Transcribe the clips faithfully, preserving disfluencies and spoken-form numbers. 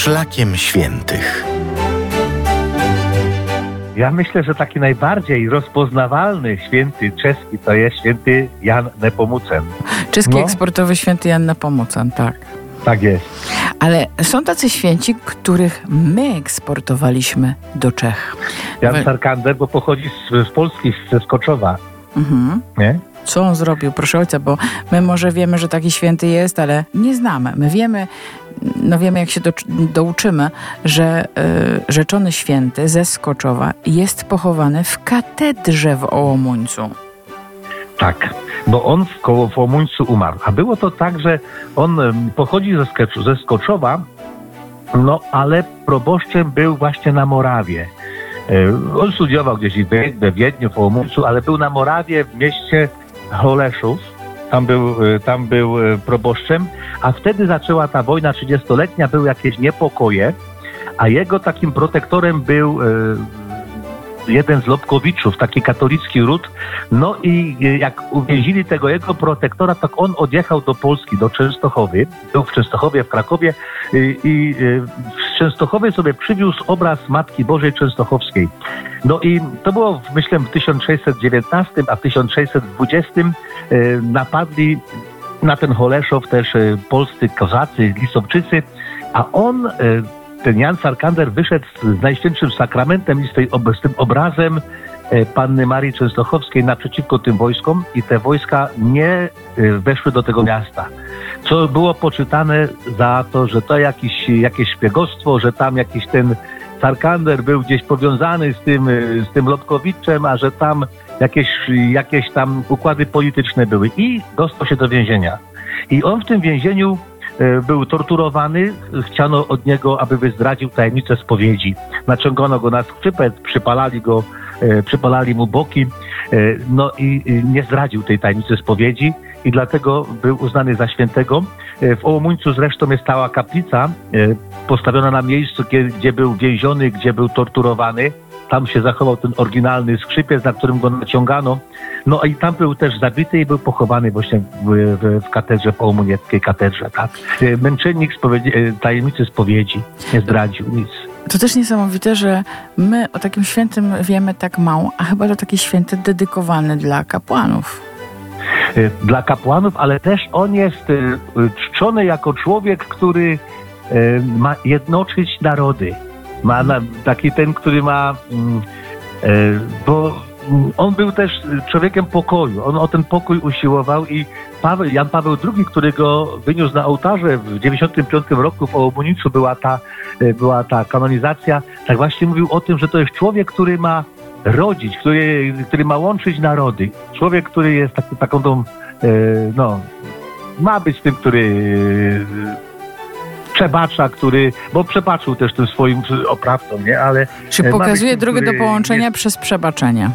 Szlakiem Świętych. Ja myślę, że taki najbardziej rozpoznawalny święty czeski to jest święty Jan Nepomucen. Czeski No. eksportowy święty Jan Nepomucen, tak. Tak jest. Ale są tacy święci, których my eksportowaliśmy do Czech. Jan Wy- Sarkander, bo pochodzi z, z Polski, ze Skoczowa, Mhm. nie? Co on zrobił, proszę ojca, bo my może wiemy, że taki święty jest, ale nie znamy. My wiemy, no wiemy jak się do, douczymy, że y, rzeczony święty ze Skoczowa jest pochowany w katedrze w Ołomuńcu. Tak, bo on w koło w Łomuńcu umarł. A było to tak, że on em, pochodzi ze, Skecz- ze Skoczowa, no ale proboszczem był właśnie na Morawie. E, On studiował gdzieś we we Wiedniu, w Łomuńcu, ale był na Morawie w mieście Holeszów. Tam był, e, tam był e, proboszczem, a wtedy zaczęła ta wojna trzydziestoletnia, były jakieś niepokoje, a jego takim protektorem był e, jeden z Lobkowiczów, taki katolicki ród. No i e, jak uwięzili tego jego protektora, tak on odjechał do Polski, do Częstochowy. Był w Częstochowie, w Krakowie e, i e, w Częstochowie sobie przywiózł obraz Matki Bożej Częstochowskiej. No i to było, myślę, w tysiąc sześćset dziewiętnastym, a w tysiąc sześćset dwudziestym e, napadli na ten Holeszów też e, polscy kozacy, Lisowczycy, a on, e, ten Jan Sarkander, wyszedł z Najświętszym Sakramentem i z, tej, ob- z tym obrazem e, Panny Marii Częstochowskiej naprzeciwko tym wojskom i te wojska nie e, weszły do tego miasta. Co było poczytane za to, że to jakieś, jakieś szpiegostwo, że tam jakiś ten Sarkander był gdzieś powiązany z tym, e, z tym Lobkowiczem, a że tam jakieś, jakieś tam układy polityczne były i dostał się do więzienia. I on w tym więzieniu e, był torturowany, chciano od niego, aby zdradził tajemnicę spowiedzi. Naciągano go na skrzypec, przypalali go, e, przypalali mu boki, e, no i i nie zdradził tej tajemnicy spowiedzi i dlatego był uznany za świętego. E, W Ołomuńcu zresztą jest stała kaplica, e, postawiona na miejscu, kie- gdzie był więziony, gdzie był torturowany. Tam się zachował ten oryginalny skrzypiec, na którym go naciągano. No i tam był też zabity i był pochowany właśnie w, w, w katedrze, w ołomunieckiej katedrze, tak. E, Męczennik spowiedzi, e, tajemnicy spowiedzi nie zdradził nic. To też niesamowite, że my o takim świętym wiemy tak mało, a chyba to taki święty dedykowany dla kapłanów. E, Dla kapłanów, ale też on jest e, e, czczony jako człowiek, który e, ma jednoczyć narody. Ma na, taki ten, który ma... mm, e, bo mm, on był też człowiekiem pokoju. On o ten pokój usiłował i Paweł, Jan Paweł drugi, który go wyniósł na ołtarze w dziewięćdziesiątym piątym roku w Ołomuńcu, była ta, e, była ta kanonizacja, tak właśnie mówił o tym, że to jest człowiek, który ma rodzić, który, który ma łączyć narody. Człowiek, który jest taki, taką tą, e, no, ma być tym, który e, przebacza, który, bo przebaczył też tym swoim oprawcom, nie? Ale Czy e, ma pokazuje być tym, drogę do który połączenia jest- przez przebaczenie.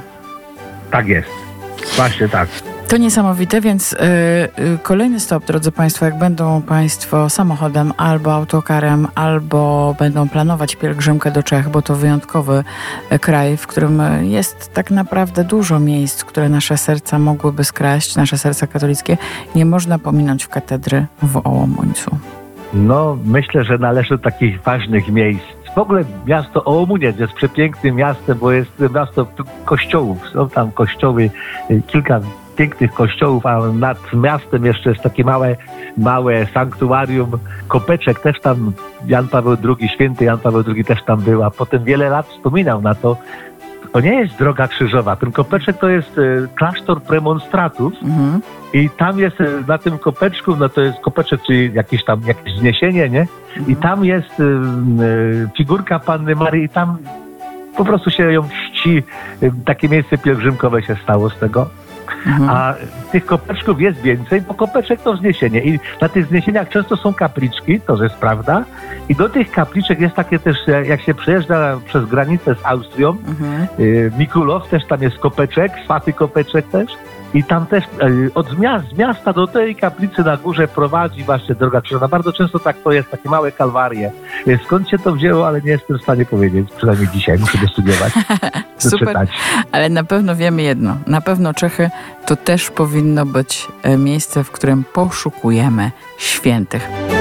Tak jest. Właśnie tak. To niesamowite, więc y, y, kolejny stop, drodzy Państwo, jak będą Państwo samochodem albo autokarem, albo będą planować pielgrzymkę do Czech, bo to wyjątkowy y, kraj, w którym y, jest tak naprawdę dużo miejsc, które nasze serca mogłyby skraść, nasze serca katolickie, nie można pominąć w katedry w Ołomuńcu. No, myślę, że należy do takich ważnych miejsc. W ogóle miasto Ołomuniec jest przepięknym miastem, bo jest miasto kościołów. Są tam kościoły, y, kilka pięknych kościołów, a nad miastem jeszcze jest takie małe, małe sanktuarium. Kopeczek też tam, Jan Paweł drugi, święty Jan Paweł drugi też tam był, a potem wiele lat wspominał na to. To nie jest droga krzyżowa. Ten kopeczek to jest y, klasztor premonstratów. Mhm. I tam jest e, na tym kopeczku, no to jest kopeczek, czyli jakieś tam jakieś wzniesienie, nie? I tam jest y, y, figurka Panny Marii i tam po prostu się ją czci. Y, Takie miejsce pielgrzymkowe się stało z tego. Mhm. A tych kopeczków jest więcej, bo kopeczek to wzniesienie. I na tych wzniesieniach często są kapliczki, to jest prawda. I do tych kapliczek jest takie też, jak się przejeżdża przez granicę z Austrią, Mhm. y, Mikulow, też tam jest kopeczek, Swaty kopeczek też. I tam też e, od miast, z miasta do tej kaplicy na górze prowadzi właśnie droga krzyżowa. Bardzo często tak to jest, takie małe kalwarie. E, Skąd się to wzięło, ale nie jestem w stanie powiedzieć. Przynajmniej dzisiaj muszę dostudiować, Super, doczytać. ale na pewno wiemy jedno. Na pewno Czechy to też powinno być e, miejsce, w którym poszukujemy świętych.